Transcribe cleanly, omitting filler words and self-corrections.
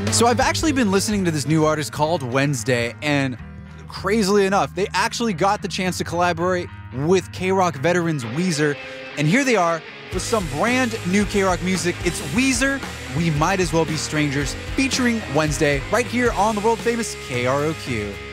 So I've actually been listening to this new artist called Wednesday, and crazily enough, they actually got the chance to collaborate with K-Rock veterans Weezer, and here they are with some brand new K-Rock music. It's Weezer, We Might As Well Be Strangers, featuring Wednesday, right here on the world famous KROQ.